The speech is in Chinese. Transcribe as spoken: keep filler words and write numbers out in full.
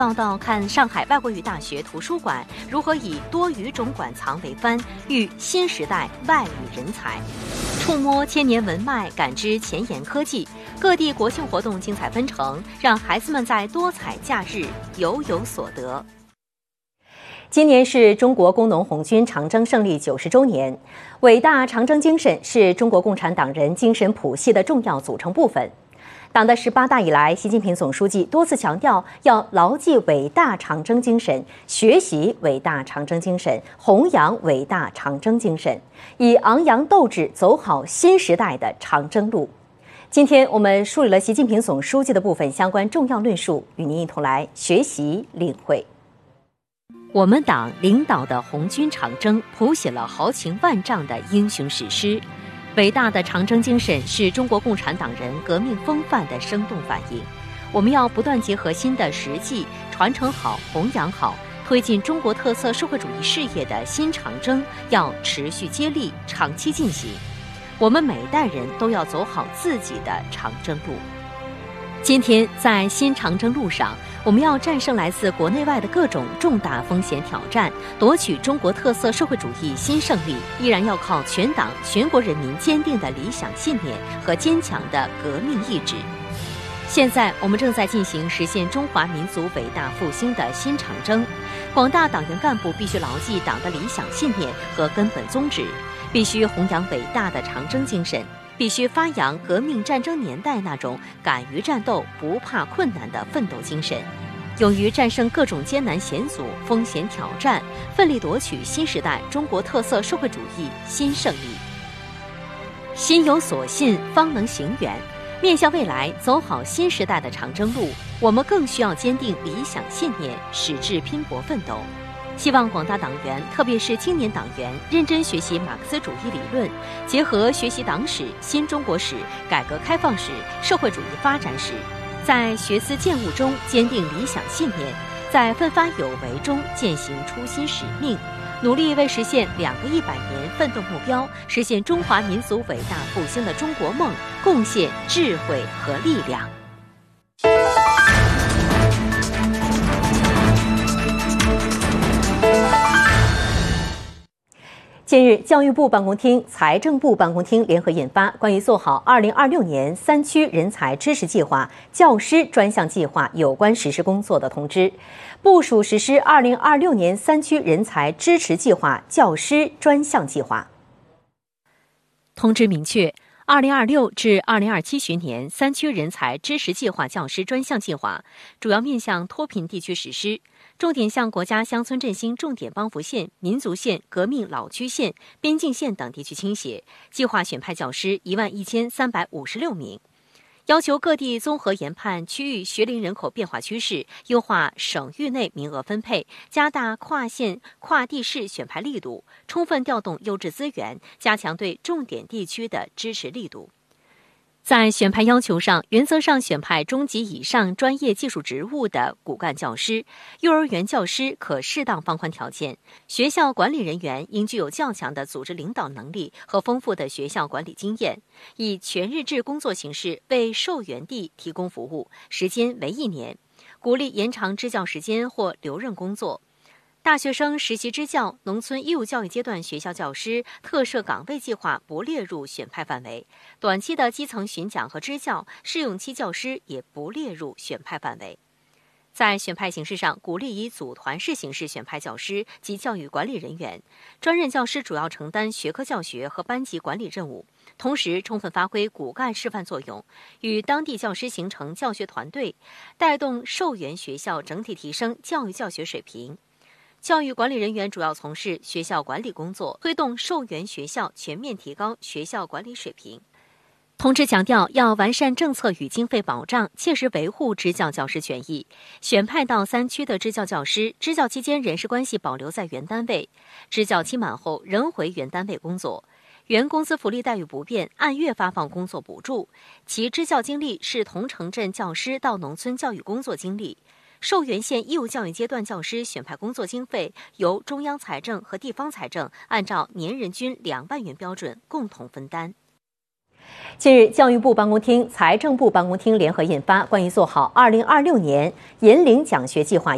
报道看上海外国语大学图书馆如何以多语种馆藏为帆，育新时代外语人才。触摸千年文脉，感知前沿科技，各地国庆活动精彩纷呈，让孩子们在多彩假日有有所得。 今年是中国工农红军长征胜利九十周年，伟大长征精神是中国共产党人精神谱系的重要组成部分。党的十八大以来，习近平总书记多次强调要牢记伟大长征精神，学习伟大长征精神，弘扬伟大长征精神，以昂扬斗志走好新时代的长征路。今天我们梳理了习近平总书记的部分相关重要论述，与您一同来学习领会。 我们党领导的红军长征谱写了豪情万丈的英雄史诗。伟大的长征精神是中国共产党人革命风范的生动反映。我们要不断结合新的实际，传承好、弘扬好，推进中国特色社会主义事业的新长征要持续接力、长期进行。我们每代人都要走好自己的长征路。今天在新长征路上，我们要战胜来自国内外的各种重大风险挑战，夺取中国特色社会主义新胜利，依然要靠全党全国人民坚定的理想信念和坚强的革命意志。现在我们正在进行实现中华民族伟大复兴的新长征，广大党员干部必须牢记党的理想信念和根本宗旨，必须弘扬伟大的长征精神，必须发扬革命战争年代那种敢于战斗、不怕困难的奋斗精神，勇于战胜各种艰难险阻、风险挑战，奋力夺取新时代中国特色社会主义新胜利。心有所信，方能行远。面向未来，走好新时代的长征路，我们更需要坚定理想信念，矢志拼搏奋斗。希望广大党员，特别是青年党员，认真学习马克思主义理论，结合学习党史、新中国史、改革开放史、社会主义发展史，在学思践悟中坚定理想信念，在奋发有为中践行初心使命，努力为实现两个一百年奋斗目标，实现中华民族伟大复兴的中国梦，贡献智慧和力量。 近日，教育部办公厅、财政部办公厅联合印发关于做好二零二六年三区人才支持计划、教师专项计划有关实施工作的通知，部署实施二零二六年三区人才支持计划、教师专项计划。 通知明确，二零二六至二零二七学年三区人才支持计划、教师专项计划主要面向脱贫地区实施。重点向国家乡村振兴重点帮扶县、民族县、革命老区县、边境县等地区倾斜，计划选派教师一万一千三百五十六名。要求各地综合研判区域学龄人口变化趋势，优化省域内名额分配，加大跨县、跨地市选派力度，充分调动优质资源，加强对重点地区的支持力度。在选派要求上，原则上选派中级以上专业技术职务的骨干教师，幼儿园教师可适当放宽条件，学校管理人员应具有较强的组织领导能力和丰富的学校管理经验，以全日制工作形式为受援地提供服务，时间为一年，鼓励延长支教时间或留任工作。大学生实习支教、农村义务教育阶段学校教师特设岗位计划不列入选派范围，短期的基层巡讲和支教、试用期教师也不列入选派范围。在选派形式上，鼓励以组团式形式选派教师及教育管理人员，专任教师主要承担学科教学和班级管理任务，同时充分发挥骨干示范作用，与当地教师形成教学团队，带动受援学校整体提升教育教学水平。教育管理人员主要从事学校管理工作，推动受援学校全面提高学校管理水平。通知强调，要完善政策与经费保障，切实维护支教教师权益。选派到三区的支教教师，支教期间人事关系保留在原单位，支教期满后仍回原单位工作。原工资福利待遇不变，按月发放工作补助。其支教经历是同城镇教师到农村教育工作经历。受援县义务教育阶段教师选派工作经费由中央财政和地方财政按照年人均两万元标准共同分担。 近日，教育部办公厅、财政部办公厅联合印发关于做好二零二六年引领奖学计划